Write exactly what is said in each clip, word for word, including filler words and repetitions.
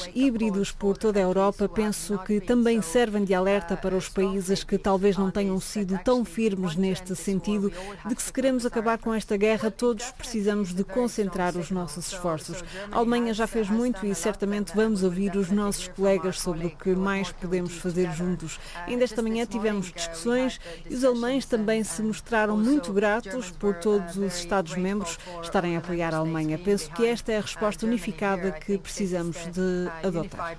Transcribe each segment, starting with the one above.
ataques híbridos por toda a Europa, penso que também servem de alerta para os países que talvez não tenham sido tão firmes neste sentido, de que se queremos acabar com esta guerra, todos precisamos de concentrar os nossos esforços. A Alemanha já fez muito e certamente vamos ouvir os nossos colegas sobre o que mais podemos fazer juntos. Ainda esta manhã tivemos discussões e os alemães também se mostraram muito gratos por todos os Estados-membros estarem a apoiar a Alemanha. Penso que esta é a resposta unificada que precisamos de adotar.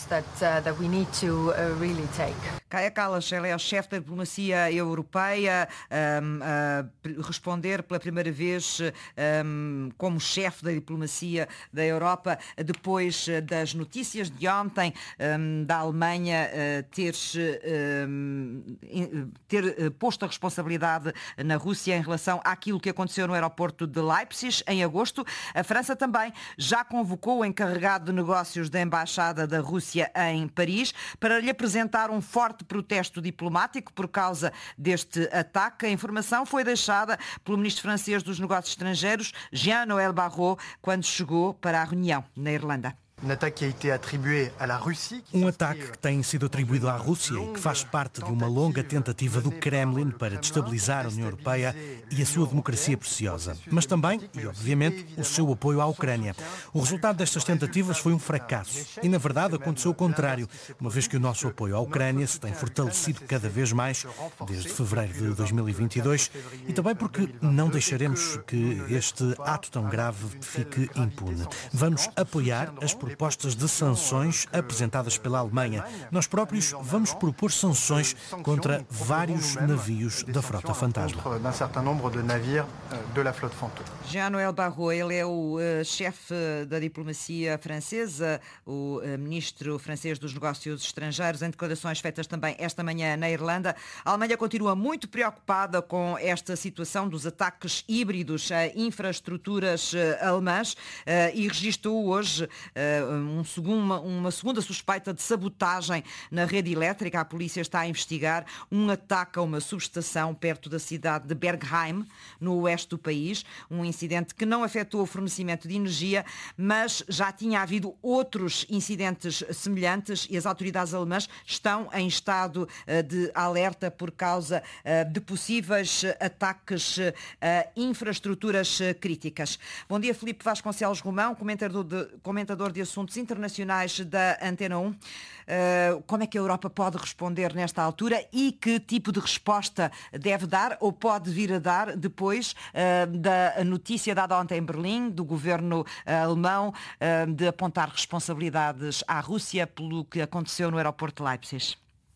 Kaja Kallas, ela é a chefe da diplomacia europeia, um, a responder pela primeira vez um, como chefe da diplomacia da Europa, depois das notícias de ontem um, da Alemanha uh, ter, um, ter posto a responsabilidade na Rússia em relação àquilo que aconteceu no aeroporto de Leipzig em agosto. A França também já convocou o encarregado de negócios da Embaixada da Rússia em Paris para lhe apresentar um forte protesto diplomático por causa deste ataque. A informação foi deixada pelo ministro francês dos Negócios Estrangeiros, Jean-Noël Barrot, quando chegou para a reunião na Irlanda. Um ataque que tem sido atribuído à Rússia e que faz parte de uma longa tentativa do Kremlin para destabilizar a União Europeia e a sua democracia preciosa. Mas também, e obviamente, o seu apoio à Ucrânia. O resultado destas tentativas foi um fracasso. E, na verdade, aconteceu o contrário, uma vez que o nosso apoio à Ucrânia se tem fortalecido cada vez mais desde fevereiro de dois mil e vinte e dois e também porque não deixaremos que este ato tão grave fique impune. Vamos apoiar as propostas de sanções apresentadas pela Alemanha. Nós próprios vamos propor sanções contra vários navios da Frota Fantasma. Jean-Noël Barrot, ele é o uh, chefe da diplomacia francesa, o uh, ministro francês dos Negócios Estrangeiros, em declarações feitas também esta manhã na Irlanda. A Alemanha continua muito preocupada com esta situação dos ataques híbridos a infraestruturas uh, alemãs uh, e registrou hoje uh, Um segundo, uma segunda suspeita de sabotagem na rede elétrica. A polícia está a investigar um ataque a uma subestação perto da cidade de Bergheim, no oeste do país. Um incidente que não afetou o fornecimento de energia, mas já tinha havido outros incidentes semelhantes e as autoridades alemãs estão em estado de alerta por causa de possíveis ataques a infraestruturas críticas. Bom dia, Filipe Vasconcelos Romão, comentador de, comentador de assuntos internacionais da Antena um. Uh, como é que a Europa pode responder nesta altura e que tipo de resposta deve dar ou pode vir a dar depois uh, da notícia dada ontem em Berlim do governo uh, alemão uh, de apontar responsabilidades à Rússia pelo que aconteceu no aeroporto de Leipzig?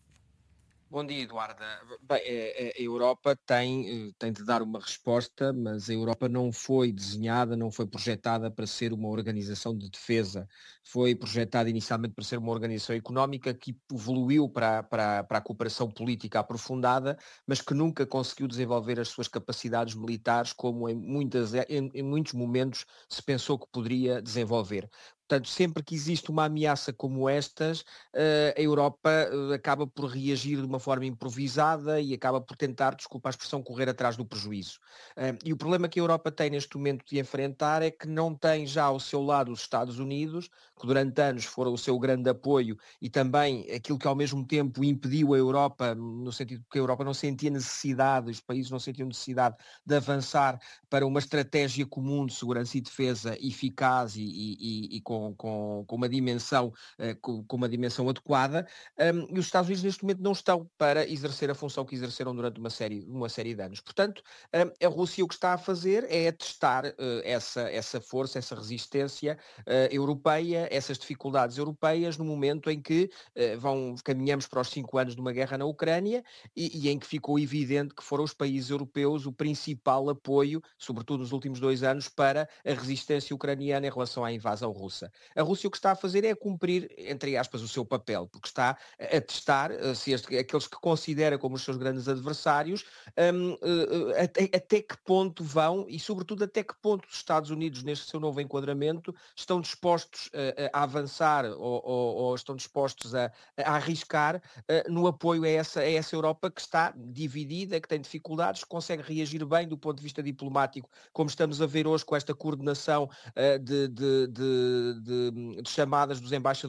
Bom dia, Eduarda. Bem, a Europa tem, tem de dar uma resposta, mas a Europa não foi desenhada, não foi projetada para ser uma organização de defesa. Foi projetada inicialmente para ser uma organização económica que evoluiu para, para, para a cooperação política aprofundada, mas que nunca conseguiu desenvolver as suas capacidades militares como em, muitas, em, em muitos momentos se pensou que poderia desenvolver. Portanto, sempre que existe uma ameaça como estas, a Europa acaba por reagir de uma forma improvisada e acaba por tentar, desculpa a expressão, correr atrás do prejuízo. E o problema que a Europa tem neste momento de enfrentar é que não tem já ao seu lado os Estados Unidos, que durante anos foram o seu grande apoio e também aquilo que ao mesmo tempo impediu a Europa, no sentido que a Europa não sentia necessidade, os países não sentiam necessidade de avançar para uma estratégia comum de segurança e defesa eficaz e, e, e com Com, com uma dimensão com, com uma dimensão adequada, um, e os Estados Unidos neste momento não estão para exercer a função que exerceram durante uma série, uma série de anos. Portanto, um, a Rússia o que está a fazer é testar uh, essa, essa força, essa resistência uh, europeia, essas dificuldades europeias no momento em que uh, vão, caminhamos para os cinco anos de uma guerra na Ucrânia e, e em que ficou evidente que foram os países europeus o principal apoio, sobretudo nos últimos dois anos, para a resistência ucraniana em relação à invasão russa. A Rússia o que está a fazer é cumprir, entre aspas, o seu papel, porque está a testar se este, aqueles que considera como os seus grandes adversários, um, até, até que ponto vão e, sobretudo, até que ponto os Estados Unidos, neste seu novo enquadramento, estão dispostos a, a avançar ou, ou, ou estão dispostos a, a arriscar uh, no apoio a essa, a essa Europa que está dividida, que tem dificuldades, que consegue reagir bem do ponto de vista diplomático, como estamos a ver hoje com esta coordenação uh, de, de, de de, de chamadas dos embaixadores